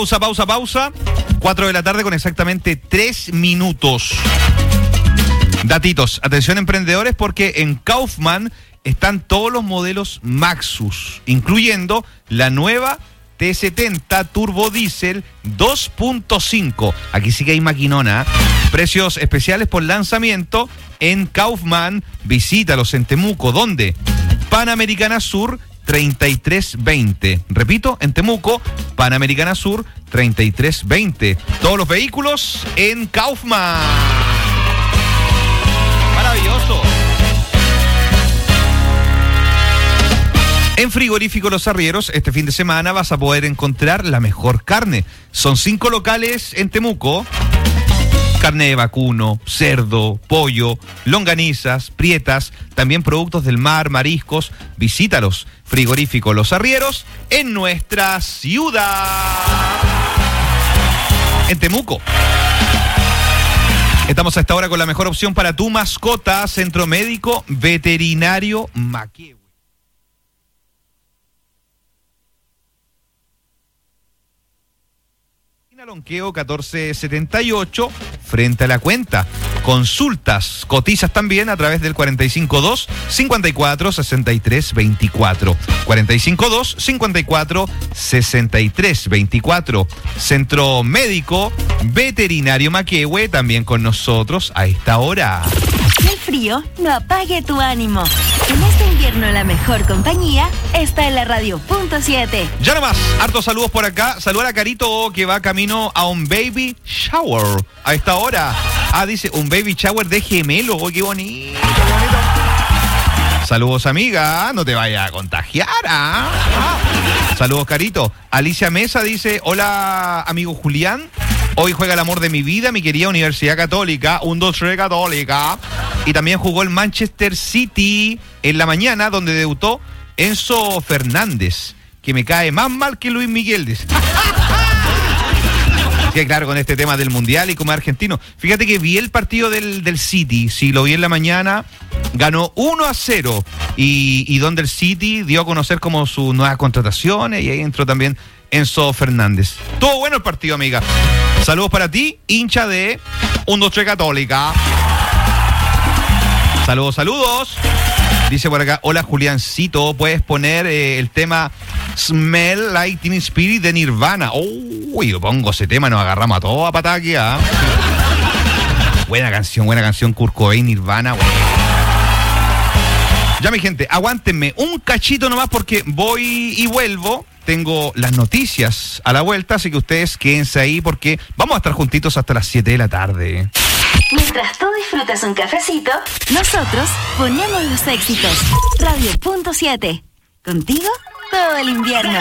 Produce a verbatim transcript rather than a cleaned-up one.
Pausa, pausa, pausa. cuatro de la tarde con exactamente tres minutos. Datitos. Atención, emprendedores, porque en Kaufman están todos los modelos Maxus, incluyendo la nueva T setenta Turbo Diesel dos punto cinco. Aquí sí que hay maquinona. Precios especiales por lanzamiento en Kaufman. Visítalos en Temuco. ¿Dónde? Panamericana Sur treinta y tres veinte. Repito, en Temuco, Panamericana Sur treinta y tres veinte. Todos los vehículos en Kaufman. Maravilloso. En Frigorífico Los Arrieros, este fin de semana vas a poder encontrar la mejor carne. Son cinco locales en Temuco. Carne de vacuno, cerdo, pollo, longanizas, prietas, también productos del mar, mariscos. Visítalos. Frigorífico Los Arrieros en nuestra ciudad. En Temuco. Estamos a esta hora con la mejor opción para tu mascota. Centro Médico Veterinario Maquehue. Lonqueo catorce setenta y ocho, frente a la cuenta. Consultas, cotizas también a través del cuarenta y cinco dos, cincuenta y cuatro, sesenta y tres veinticuatro. cuarenta y cinco dos, cincuenta y cuatro, sesenta y tres veinticuatro. Centro Médico Veterinario Maquehue, también con nosotros a esta hora. Que el frío no apague tu ánimo. En este invierno la mejor compañía está en la radio punto siete. Ya nomás, hartos saludos por acá. Saluda a Carito, que va camino a un baby shower a esta hora. Ah, dice, un baby shower de gemelo. Oh, qué bonito, qué bonito. Saludos, amiga. No te vayas a contagiar, ¿ah? Ah. Saludos, Carito. Alicia Mesa dice, hola, amigo Julián. Hoy juega el amor de mi vida, mi querida Universidad Católica, un dos tres Católica. Y también jugó el Manchester City en la mañana, donde debutó Enzo Fernández, que me cae más mal que Luis Miguel, dice. Sí, claro, con este tema del Mundial y como argentino. Fíjate que vi el partido del, del City, sí, lo vi en la mañana, ganó uno a cero. Y, y donde el City dio a conocer como sus nuevas contrataciones, y ahí entró también Enzo Fernández. Todo bueno el partido, amiga. Saludos para ti, hincha de un dos tres Católica. Saludos, saludos. Dice por acá, hola Juliancito, ¿puedes poner eh, el tema Smell Like Teen Spirit de Nirvana? Uy, yo pongo ese tema, nos agarramos a todos a patada aquí, ¿ah? Buena canción, buena canción, Kurt Cobain, Nirvana, bueno. Ya, mi gente, aguántenme un cachito nomás porque voy y vuelvo. Tengo las noticias a la vuelta, así que ustedes quédense ahí porque vamos a estar juntitos hasta las siete de la tarde. Mientras tú disfrutas un cafecito, nosotros ponemos los éxitos. radio punto siete. Contigo todo el invierno.